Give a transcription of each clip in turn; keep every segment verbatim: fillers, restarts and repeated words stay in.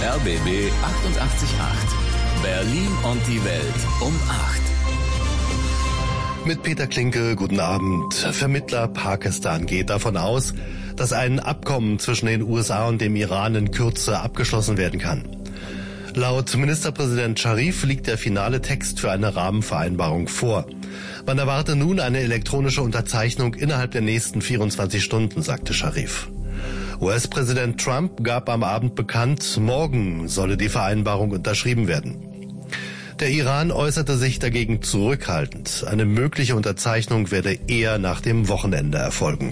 R B B achtundachtzig Komma acht. Berlin und die Welt um acht. Mit Peter Klinke, guten Abend. Vermittler Pakistan geht davon aus, dass ein Abkommen zwischen den U S A und dem Iran in Kürze abgeschlossen werden kann. Laut Ministerpräsident Scharif liegt der finale Text für eine Rahmenvereinbarung vor. Man erwarte nun eine elektronische Unterzeichnung innerhalb der nächsten vierundzwanzig Stunden, sagte Scharif. U S-Präsident Trump gab am Abend bekannt, morgen solle die Vereinbarung unterschrieben werden. Der Iran äußerte sich dagegen zurückhaltend. Eine mögliche Unterzeichnung werde eher nach dem Wochenende erfolgen.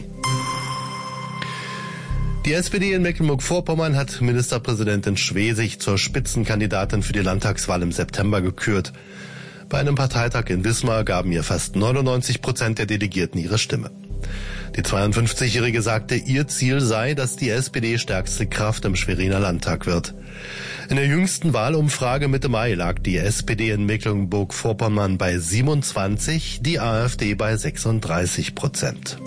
Die S P D in Mecklenburg-Vorpommern hat Ministerpräsidentin Schwesig zur Spitzenkandidatin für die Landtagswahl im September gekürt. Bei einem Parteitag in Wismar gaben ihr fast neunundneunzig Prozent der Delegierten ihre Stimme. Die zweiundfünfzigjährige sagte, ihr Ziel sei, dass die S P D stärkste Kraft im Schweriner Landtag wird. In der jüngsten Wahlumfrage Mitte Mai lag die S P D in Mecklenburg-Vorpommern bei siebenundzwanzig, die AfD bei sechsunddreißig Prozent.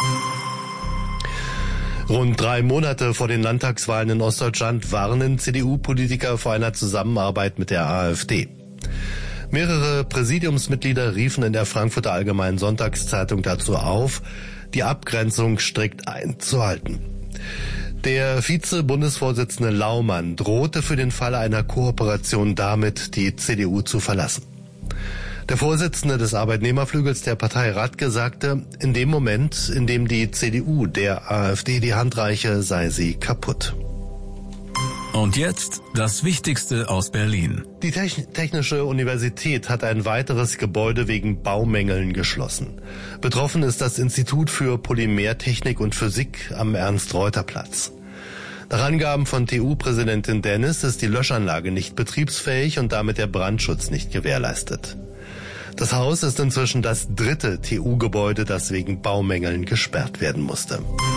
Rund drei Monate vor den Landtagswahlen in Ostdeutschland warnen C D U-Politiker vor einer Zusammenarbeit mit der AfD. Mehrere Präsidiumsmitglieder riefen in der Frankfurter Allgemeinen Sonntagszeitung dazu auf, die Abgrenzung strikt einzuhalten. Der Vize-Bundesvorsitzende Laumann drohte für den Fall einer Kooperation damit, die C D U zu verlassen. Der Vorsitzende des Arbeitnehmerflügels der Partei Radke sagte, in dem Moment, in dem die C D U der AfD die Hand reiche, sei sie kaputt. Und jetzt das Wichtigste aus Berlin. Die Technische Universität hat ein weiteres Gebäude wegen Baumängeln geschlossen. Betroffen ist das Institut für Polymertechnik und Physik am Ernst-Reuter-Platz. Nach Angaben von T U-Präsidentin Dennis ist die Löschanlage nicht betriebsfähig und damit der Brandschutz nicht gewährleistet. Das Haus ist inzwischen das dritte T U-Gebäude, das wegen Baumängeln gesperrt werden musste.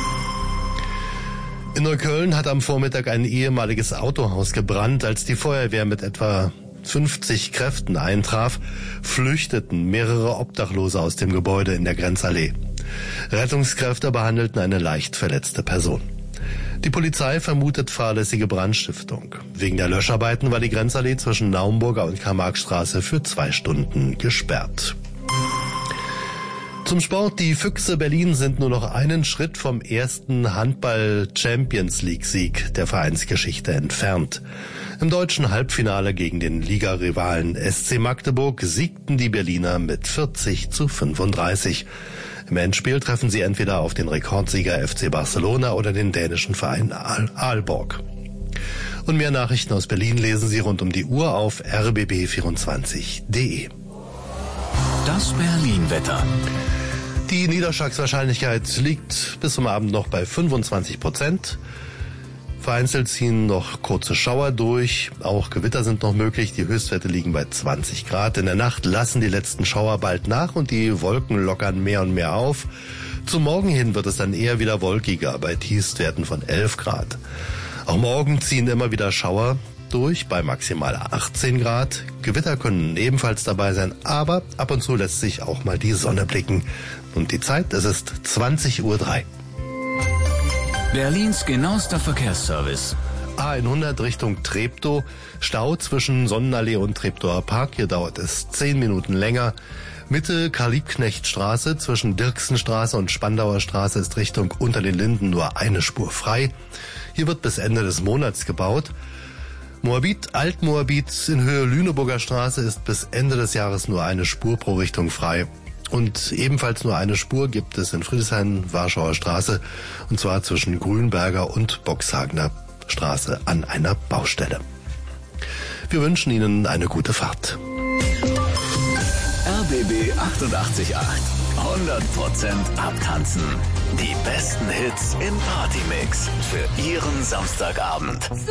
In Neukölln hat am Vormittag ein ehemaliges Autohaus gebrannt. Als die Feuerwehr mit etwa fünfzig Kräften eintraf, flüchteten mehrere Obdachlose aus dem Gebäude in der Grenzallee. Rettungskräfte behandelten eine leicht verletzte Person. Die Polizei vermutet fahrlässige Brandstiftung. Wegen der Löscharbeiten war die Grenzallee zwischen Naumburger und Karl-Marx-Straße für zwei Stunden gesperrt. Zum Sport. Die Füchse Berlin sind nur noch einen Schritt vom ersten Handball-Champions-League-Sieg der Vereinsgeschichte entfernt. Im deutschen Halbfinale gegen den Ligarivalen S C Magdeburg siegten die Berliner mit vierzig zu fünfunddreißig. Im Endspiel treffen sie entweder auf den Rekordsieger F C Barcelona oder den dänischen Verein Aal- Aalborg. Und mehr Nachrichten aus Berlin lesen Sie rund um die Uhr auf r b b vierundzwanzig punkt d e. Das Berlin-Wetter. Die Niederschlagswahrscheinlichkeit liegt bis zum Abend noch bei fünfundzwanzig Prozent. Vereinzelt ziehen noch kurze Schauer durch. Auch Gewitter sind noch möglich. Die Höchstwerte liegen bei zwanzig Grad. In der Nacht lassen die letzten Schauer bald nach und die Wolken lockern mehr und mehr auf. Zum Morgen hin wird es dann eher wieder wolkiger bei Tiefstwerten von elf Grad. Auch morgen ziehen immer wieder Schauer durch bei maximal achtzehn Grad. Gewitter können ebenfalls dabei sein, aber ab und zu lässt sich auch mal die Sonne blicken. Und die Zeit, es ist zwanzig Uhr drei. Berlins genauester Verkehrsservice. A hundert Richtung Treptow, Stau zwischen Sonnenallee und Treptower Park. Hier dauert es zehn Minuten länger. Mitte Karl-Liebknecht-Straße zwischen Dirksenstraße und Spandauer Straße ist Richtung Unter den Linden nur eine Spur frei. Hier wird bis Ende des Monats gebaut. Moabit, Altmoabit in Höhe Lüneburger Straße ist bis Ende des Jahres nur eine Spur pro Richtung frei. Und ebenfalls nur eine Spur gibt es in Friedrichshain, Warschauer Straße, und zwar zwischen Grünberger und Boxhagener Straße an einer Baustelle. Wir wünschen Ihnen eine gute Fahrt. R B B achtundachtzig Komma acht. hundert Prozent abtanzen. Die besten Hits im Partymix für Ihren Samstagabend.